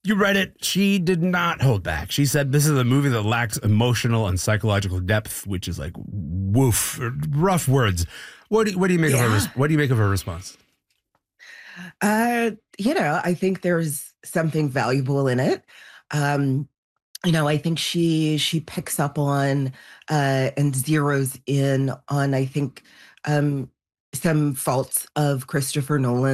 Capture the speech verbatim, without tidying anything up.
You read it. She did not hold back. She said this is a movie that lacks emotional and psychological depth, which is like woof, rough words. What do you, what do you make Yeah. of her? What do you make of her response? Uh, you know, I think there's something valuable in it. Um, you know, I think she she picks up on uh, and zeroes in on, I think, um, some faults of Christopher Nolan.